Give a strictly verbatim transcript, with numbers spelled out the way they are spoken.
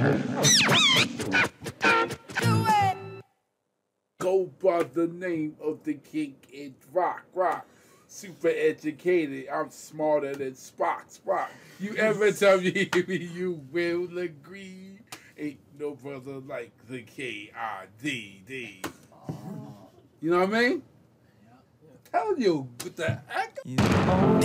Go by the name of the king in rock, rock. Super educated, I'm smarter than Spock, Spock. You ever tell me you will agree? Ain't no brother like the K I D D. You know what I mean? I'm telling you, what the heck?